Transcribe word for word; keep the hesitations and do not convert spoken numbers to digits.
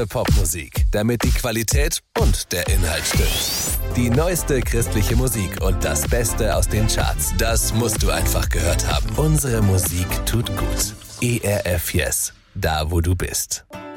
Popmusik, damit die Qualität und der Inhalt stimmt. Die neueste christliche Musik und das Beste aus den Charts, das musst du einfach gehört haben. Unsere Musik tut gut. E R F Yes, da wo du bist.